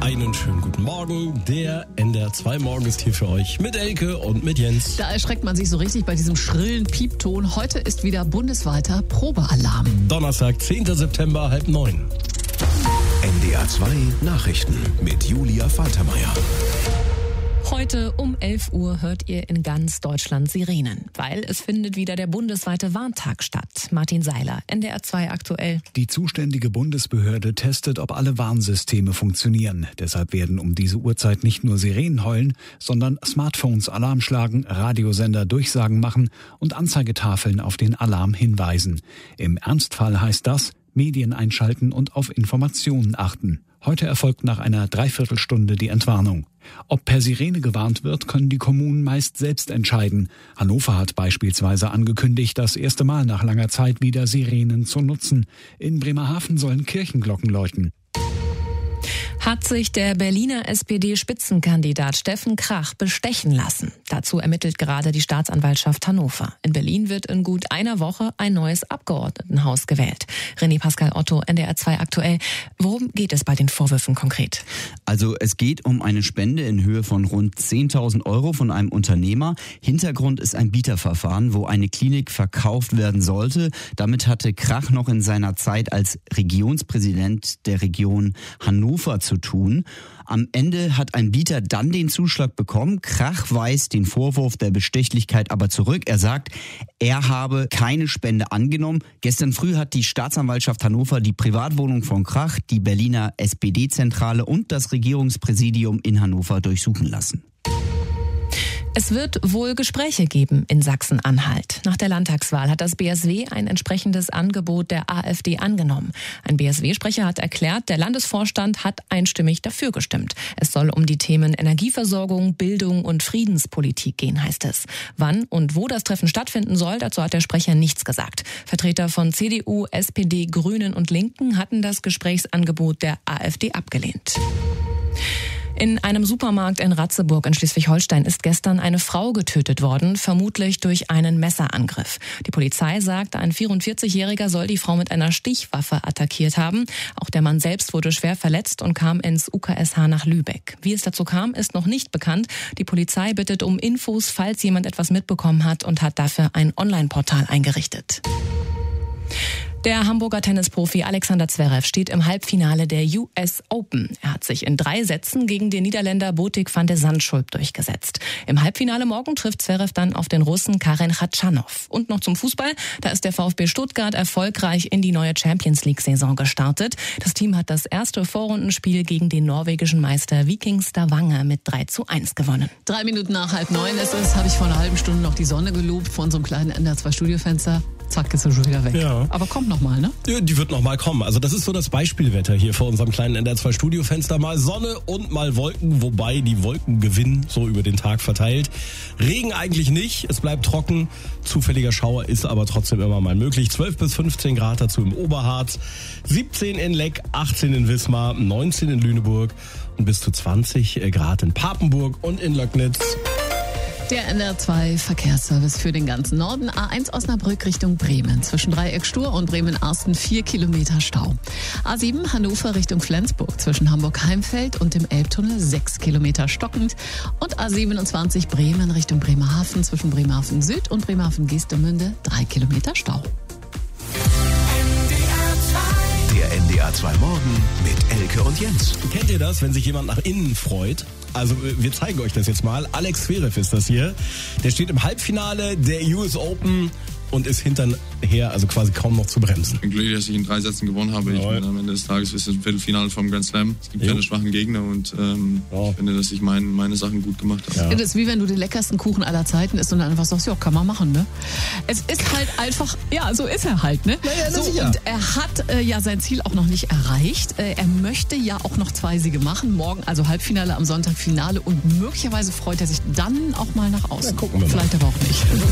Einen schönen guten Morgen. Der NDR 2 Morgen ist hier für euch mit Elke und mit Jens. Da erschreckt man sich so richtig bei diesem schrillen Piepton. Heute ist wieder bundesweiter Probealarm. Donnerstag, 10. September, 8:30. NDR 2 Nachrichten mit Julia Faltermeier. Heute um 11 Uhr hört ihr in ganz Deutschland Sirenen, weil es findet wieder der bundesweite Warntag statt. Martin Seiler, NDR 2 aktuell. Die zuständige Bundesbehörde testet, ob alle Warnsysteme funktionieren. Deshalb werden um diese Uhrzeit nicht nur Sirenen heulen, sondern Smartphones Alarm schlagen, Radiosender Durchsagen machen und Anzeigetafeln auf den Alarm hinweisen. Im Ernstfall heißt das, Medien einschalten und auf Informationen achten. Heute erfolgt nach einer Dreiviertelstunde die Entwarnung. Ob per Sirene gewarnt wird, können die Kommunen meist selbst entscheiden. Hannover hat beispielsweise angekündigt, das erste Mal nach langer Zeit wieder Sirenen zu nutzen. In Bremerhaven sollen Kirchenglocken läuten. Hat sich der Berliner SPD-Spitzenkandidat Steffen Krach bestechen lassen? Dazu ermittelt gerade die Staatsanwaltschaft Hannover. In Berlin wird in gut einer Woche ein neues Abgeordnetenhaus gewählt. René Pascal Otto, NDR 2 aktuell. Worum geht es bei den Vorwürfen konkret? Also es geht um eine Spende in Höhe von rund 10.000 Euro von einem Unternehmer. Hintergrund ist ein Bieterverfahren, wo eine Klinik verkauft werden sollte. Damit hatte Krach noch in seiner Zeit als Regionspräsident der Region Hannover zu tun. Am Ende hat ein Bieter dann den Zuschlag bekommen. Krach weist den Vorwurf der Bestechlichkeit aber zurück. Er sagt, er habe keine Spende angenommen. Gestern früh hat die Staatsanwaltschaft Hannover die Privatwohnung von Krach, die Berliner SPD-Zentrale und das Regierungspräsidium in Hannover durchsuchen lassen. Es wird wohl Gespräche geben in Sachsen-Anhalt. Nach der Landtagswahl hat das BSW ein entsprechendes Angebot der AfD angenommen. Ein BSW-Sprecher hat erklärt, der Landesvorstand hat einstimmig dafür gestimmt. Es soll um die Themen Energieversorgung, Bildung und Friedenspolitik gehen, heißt es. Wann und wo das Treffen stattfinden soll, dazu hat der Sprecher nichts gesagt. Vertreter von CDU, SPD, Grünen und Linken hatten das Gesprächsangebot der AfD abgelehnt. In einem Supermarkt in Ratzeburg in Schleswig-Holstein ist gestern eine Frau getötet worden, vermutlich durch einen Messerangriff. Die Polizei sagt, ein 44-Jähriger soll die Frau mit einer Stichwaffe attackiert haben. Auch der Mann selbst wurde schwer verletzt und kam ins UKSH nach Lübeck. Wie es dazu kam, ist noch nicht bekannt. Die Polizei bittet um Infos, falls jemand etwas mitbekommen hat, und hat dafür ein Online-Portal eingerichtet. Der Hamburger Tennisprofi Alexander Zverev steht im Halbfinale der US Open. Er hat sich in 3 Sätzen gegen den Niederländer Botic van de Zandschulp durchgesetzt. Im Halbfinale morgen trifft Zverev dann auf den Russen Karen Khachanov. Und noch zum Fußball. Da ist der VfB Stuttgart erfolgreich in die neue Champions-League-Saison gestartet. Das Team hat das erste Vorrundenspiel gegen den norwegischen Meister Viking Stavanger mit 3:1 gewonnen. 3 Minuten nach 8:30 ist es, habe ich vor einer halben Stunde noch die Sonne gelobt vor unserem kleinen NDR 2 Studiofenster. Zack, ist er schon wieder weg. Ja. Aber kommt noch mal, ne? Ja, die wird noch mal kommen. Also das ist so das Beispielwetter hier vor unserem kleinen NDR 2 Studiofenster. Mal Sonne und mal Wolken, wobei die Wolken gewinnen, so über den Tag verteilt. Regen eigentlich nicht, es bleibt trocken. Zufälliger Schauer ist aber trotzdem immer mal möglich. 12 bis 15 Grad dazu im Oberharz, 17 in Leck, 18 in Wismar, 19 in Lüneburg und bis zu 20 Grad in Papenburg und in Löcknitz. Der NDR 2 Verkehrsservice für den ganzen Norden. A1 Osnabrück Richtung Bremen. Zwischen Dreieck Stur und Bremen-Arsten 4 Kilometer Stau. A7 Hannover Richtung Flensburg. Zwischen Hamburg-Heimfeld und dem Elbtunnel 6 Kilometer stockend. Und A27 Bremen Richtung Bremerhaven. Zwischen Bremerhaven Süd und Bremerhaven-Geestemünde 3 Kilometer Stau. Der NDR 2 Morgen mit Elke und Jens. Kennt ihr das, wenn sich jemand nach innen freut? Also wir zeigen euch das jetzt mal. Alex Zverev ist das hier. Der steht im Halbfinale der US Open und ist hinterher, also quasi kaum noch zu bremsen. Ich bin glücklich, dass ich in 3 Sätzen gewonnen habe. Ich bin am Ende des Tages ist es ein Viertelfinale vom Grand Slam. Es gibt keine schwachen Gegner und ich finde, dass ich meine Sachen gut gemacht habe. Ja. Das ist wie wenn du den leckersten Kuchen aller Zeiten isst und dann einfach sagst, ja, kann man machen, ne? Es ist halt einfach, ja, so ist er halt, ne? Naja, so, und er hat ja sein Ziel auch noch nicht erreicht. Er möchte ja auch noch 2 Siege machen. Morgen also Halbfinale, am Sonntag Finale und möglicherweise freut er sich dann auch mal nach außen. Ja, gucken wir mal. Vielleicht aber auch nicht.